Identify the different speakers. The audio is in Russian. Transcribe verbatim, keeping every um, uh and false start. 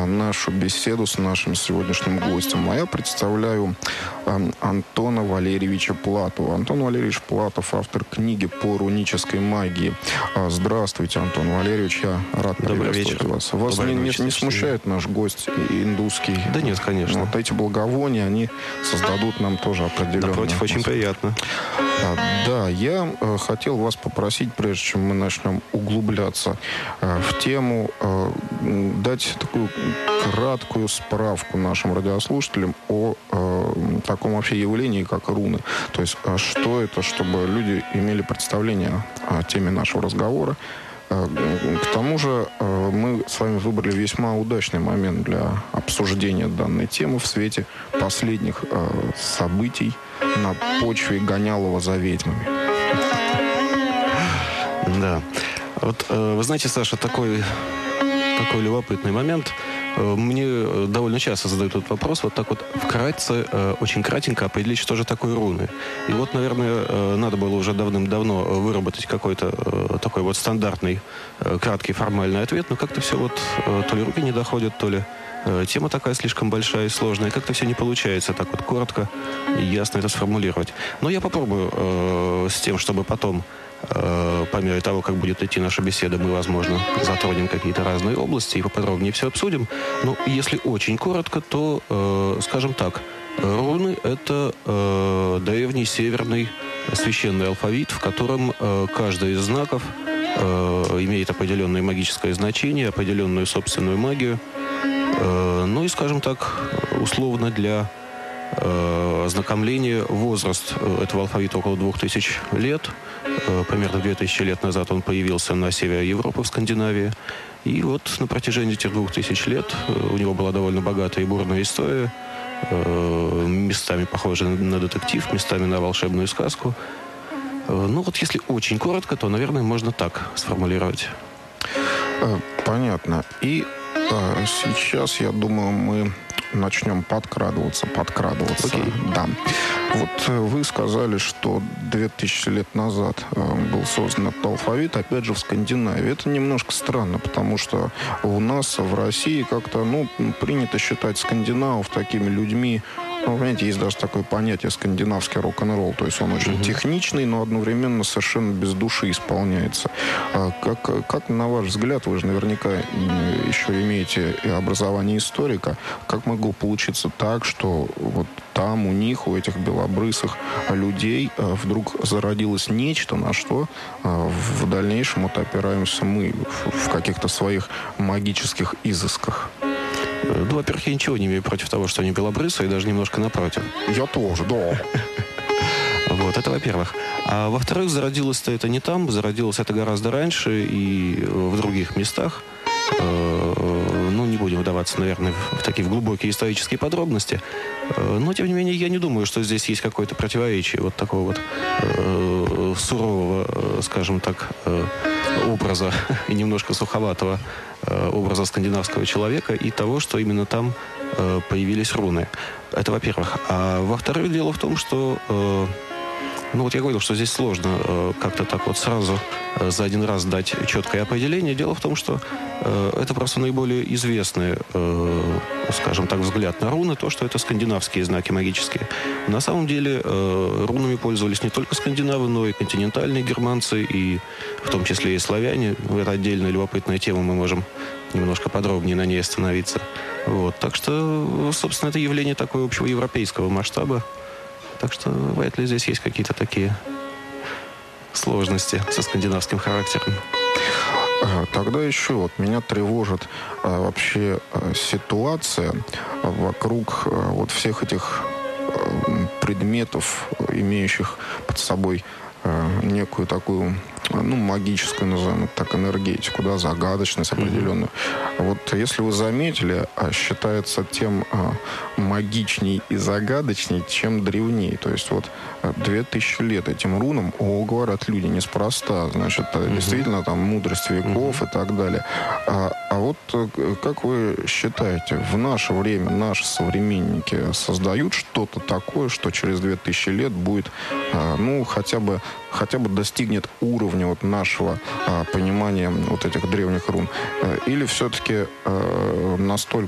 Speaker 1: нашу беседу с нашим сегодняшним гостем. А я представляю э, Антона Валерьевича Платова. Антон Валерьевич Платов, автор книги по рунической магии. Э, здравствуйте, Антон Валерьевич. Я рад
Speaker 2: Добрый
Speaker 1: приветствовать
Speaker 2: вечер.
Speaker 1: вас. Вас
Speaker 2: Добрый
Speaker 1: не,
Speaker 2: вечер.
Speaker 1: не смущает наш гость индусский?
Speaker 2: Да нет, конечно.
Speaker 1: Вот эти благовония, они создадут нам тоже определенную...
Speaker 2: Напротив, очень приятно.
Speaker 1: А, да, я э, хотел вас попросить, прежде чем мы начнем углубляться э, в тему, э, дать такую краткую справку нашим радиослушателям о э, таком вообще явлении, как руны. То есть, э, что это, чтобы люди имели представление о теме нашего разговора. К тому же мы с вами выбрали весьма удачный момент для обсуждения данной темы в свете последних событий на почве Гонялова за ведьмами.
Speaker 2: Да. Вот, вы знаете, Саша, такой, такой любопытный момент. Мне довольно часто задают этот вопрос, вот так вот вкратце, очень кратенько определить, что же такое руны. И вот, наверное, надо было уже давным-давно выработать какой-то такой вот стандартный, краткий, формальный ответ, но как-то все вот то ли руки не доходят, то ли тема такая слишком большая и сложная, как-то все не получается так вот коротко и ясно это сформулировать. Но я попробую э, с тем, чтобы потом по мере того, как будет идти наша беседа, мы, возможно, затронем какие-то разные области и поподробнее все обсудим. Но если очень коротко, то, э, скажем так, руны — это э, древний северный священный алфавит, в котором э, каждый из знаков э, имеет определенное магическое значение, определенную собственную магию. Э, ну и, скажем так, условно для ознакомление. Возраст этого алфавита около двух тысяч лет. Примерно две тысячи лет назад он появился на севере Европы, в Скандинавии. И вот на протяжении этих двух тысяч лет у него была довольно богатая и бурная история. Местами похожа на детектив, местами на волшебную сказку. Ну вот если очень коротко, то, наверное, можно так сформулировать.
Speaker 1: Понятно. И а, сейчас, я думаю, мы начнем подкрадываться, подкрадываться.
Speaker 2: Okay.
Speaker 1: Да. Вот вы сказали, что две тысячи лет назад был создан этот алфавит, опять же, в Скандинавии. Это немножко странно, потому что у нас в России как-то, ну, принято считать скандинавов такими людьми. Ну, понимаете, есть даже такое понятие скандинавский рок-н-ролл. То есть он очень mm-hmm. техничный, но одновременно совершенно без души исполняется. А как, как, на ваш взгляд, вы же наверняка еще имеете образование историка, как могло получиться так, что вот там у них, у этих белобрысых людей вдруг зародилось нечто, на что в дальнейшем вот опираемся мы в каких-то своих магических изысках?
Speaker 2: Ну, во-первых, я ничего не имею против того, что они белобрысые, даже немножко напротив.
Speaker 1: Я тоже, да.
Speaker 2: Вот, это во-первых. А во-вторых, зародилось-то это не там, зародилось это гораздо раньше и в других местах. Ну, не будем вдаваться, наверное, в такие в глубокие исторические подробности. Но, тем не менее, я не думаю, что здесь есть какое-то противоречие вот такого вот э, сурового, скажем так, э, образа и немножко суховатого э, образа скандинавского человека и того, что именно там э, появились руны. Это во-первых. А во-вторых, дело в том, что... Э, Ну вот я говорил, что здесь сложно э, как-то так вот сразу э, за один раз дать четкое определение. Дело в том, что э, это просто наиболее известный, э, скажем так, взгляд на руны, то, что это скандинавские знаки магические. На самом деле э, рунами пользовались не только скандинавы, но и континентальные германцы, и в том числе и славяне. Это отдельная любопытная тема, мы можем немножко подробнее на ней остановиться. Вот. Так что, собственно, это явление такого общего европейского масштаба. Так что вряд ли здесь есть какие-то такие сложности со скандинавским характером.
Speaker 1: Тогда еще вот меня тревожит а, вообще а, ситуация вокруг а, вот всех этих а, предметов, имеющих под собой а, некую такую, ну, магическую, назовем это так, энергетику, да, загадочность определенную. Mm-hmm. Вот если вы заметили, считается тем а, магичней и загадочней, чем древней. То есть вот две тысячи лет этим рунам, о, говорят люди, неспроста. Значит, mm-hmm. действительно там мудрость веков mm-hmm. и так далее. А, а вот как вы считаете, в наше время наши современники создают что-то такое, что через две тысячи лет будет, а, ну, хотя бы, хотя бы достигнет уровня вот нашего а, понимания вот этих древних рун? Или все-таки а, настолько